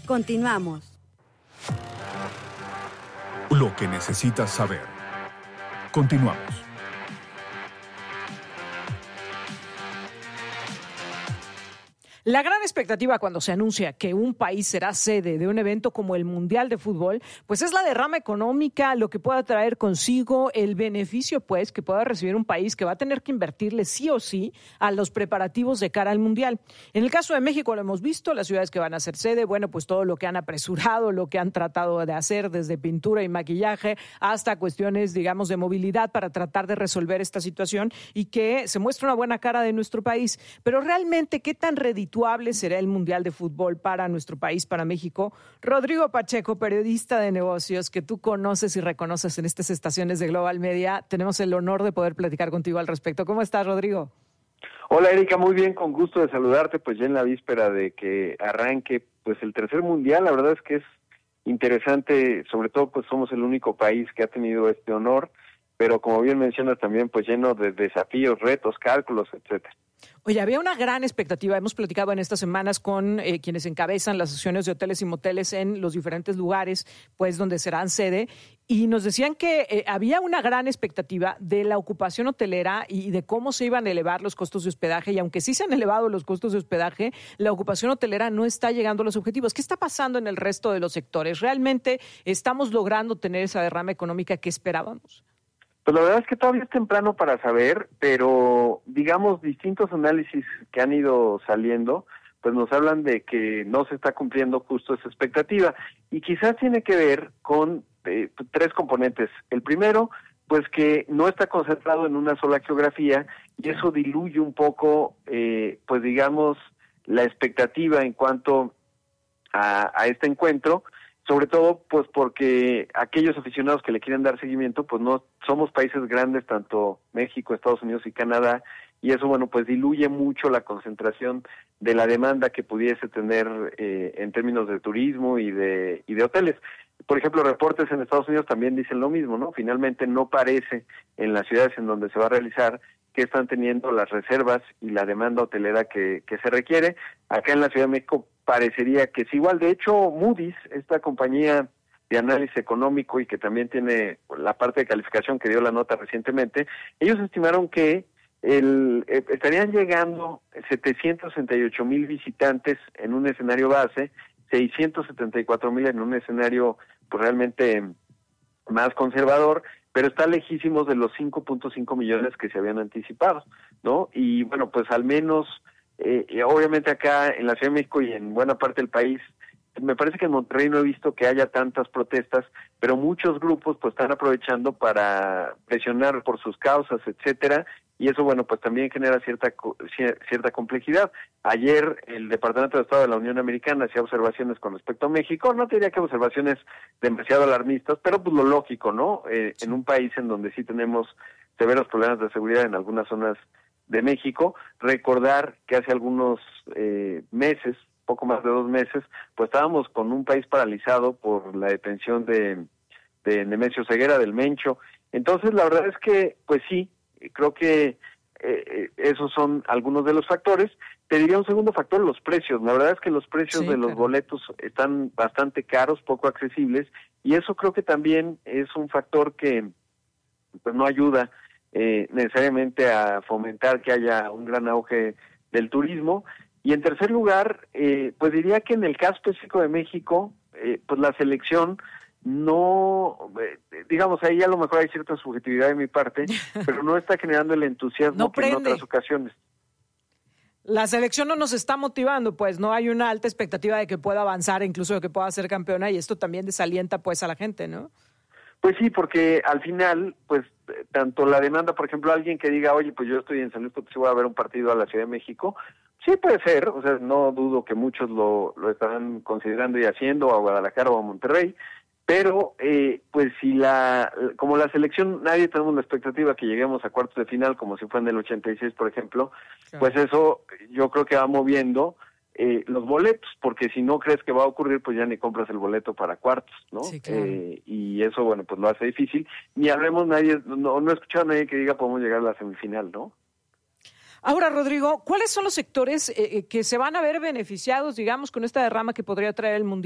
Continuamos. Lo que necesitas saber. Continuamos. La gran expectativa cuando se anuncia que un país será sede de un evento como el Mundial de Fútbol, pues es la derrama económica, lo que pueda traer consigo, el beneficio pues que pueda recibir un país que va a tener que invertirle sí o sí a los preparativos de cara al Mundial. En el caso de México lo hemos visto, las ciudades que van a ser sede, bueno, pues todo lo que han apresurado, lo que han tratado de hacer desde pintura y maquillaje hasta cuestiones, digamos, de movilidad para tratar de resolver esta situación y que se muestre una buena cara de nuestro país. Pero realmente, ¿qué tan redituable será el Mundial de Fútbol para nuestro país, para México? Rodrigo Pacheco, periodista de negocios que tú conoces y reconoces en estas estaciones de Global Media, tenemos el honor de poder platicar contigo al respecto. ¿Cómo estás, Rodrigo? Hola, Erika, muy bien, con gusto de saludarte, pues ya en la víspera de que arranque pues el tercer Mundial. La verdad es que es interesante, sobre todo pues somos el único país que ha tenido este honor, pero como bien mencionas también pues lleno de desafíos, retos, cálculos, etcétera. Oye, había una gran expectativa. Hemos platicado en estas semanas con quienes encabezan las asociaciones de hoteles y moteles en los diferentes lugares, pues donde serán sede, y nos decían que había una gran expectativa de la ocupación hotelera y de cómo se iban a elevar los costos de hospedaje, y aunque sí se han elevado los costos de hospedaje, la ocupación hotelera no está llegando a los objetivos. ¿Qué está pasando en el resto de los sectores? ¿Realmente estamos logrando tener esa derrama económica que esperábamos? Pues la verdad es que todavía es temprano para saber, pero digamos distintos análisis que han ido saliendo, pues nos hablan de que no se está cumpliendo justo esa expectativa, y quizás tiene que ver con tres componentes. El primero, pues que no está concentrado en una sola geografía, y eso diluye un poco, pues digamos, la expectativa en cuanto a este encuentro, sobre todo pues porque aquellos aficionados que le quieren dar seguimiento, pues no somos países grandes, tanto México, Estados Unidos y Canadá, y eso bueno pues diluye mucho la concentración de la demanda que pudiese tener en términos de turismo y de hoteles. Por ejemplo, reportes en Estados Unidos también dicen lo mismo, ¿no? Finalmente no parece en las ciudades en donde se va a realizar que están teniendo las reservas y la demanda hotelera que se requiere. Acá en la Ciudad de México parecería que es igual. De hecho, Moody's, esta compañía de análisis económico y que también tiene la parte de calificación que dio la nota recientemente, ellos estimaron que estarían llegando 768,000 visitantes en un escenario base, 674,000 en un escenario pues realmente más conservador, pero está lejísimos de los 5.5 millones que se habían anticipado, ¿no? Y bueno, pues al menos, obviamente acá en la Ciudad de México y en buena parte del país, me parece que en Monterrey no he visto que haya tantas protestas, pero muchos grupos pues están aprovechando para presionar por sus causas, etcétera, y eso bueno pues también genera cierta complejidad. Ayer el Departamento de Estado de la Unión Americana hacía observaciones con respecto a México, no te diría que observaciones demasiado alarmistas, pero pues lo lógico, ¿no? En un país en donde sí tenemos severos problemas de seguridad en algunas zonas de México, recordar que hace algunos meses, poco más de 2 meses, pues estábamos con un país paralizado por la detención de Nemesio Ceguera, del Mencho. Entonces la verdad es que pues sí, creo que esos son algunos de los factores. Te diría un segundo factor, los precios. La verdad es que los precios de los boletos están bastante caros, poco accesibles, y eso creo que también es un factor que pues no ayuda necesariamente a fomentar que haya un gran auge del turismo. Y en tercer lugar, pues diría que en el caso específico de México, pues la selección no, digamos, ahí a lo mejor hay cierta subjetividad de mi parte, pero no está generando el entusiasmo que en otras ocasiones. La selección no nos está motivando, pues no hay una alta expectativa de que pueda avanzar, incluso de que pueda ser campeona, y esto también desalienta pues a la gente, ¿no? Pues sí, porque al final, pues tanto la demanda, por ejemplo, alguien que diga, oye, pues yo estoy en San Luis Potosí, voy a ver un partido a la Ciudad de México, sí puede ser, o sea, no dudo que muchos lo estarán considerando y haciendo, a Guadalajara o a Monterrey, pero pues si como la selección, nadie tenemos la expectativa que lleguemos a cuartos de final, como si fue en el 86, por ejemplo, claro, pues eso yo creo que va moviendo los boletos, porque si no crees que va a ocurrir, pues ya ni compras el boleto para cuartos, ¿no? Sí, claro. Y eso, bueno, pues lo hace difícil. Ni hablemos nadie, no he escuchado a nadie que diga podemos llegar a la semifinal, ¿no? Ahora, Rodrigo, ¿cuáles son los sectores que se van a ver beneficiados, digamos, con esta derrama que podría traer el Mundial?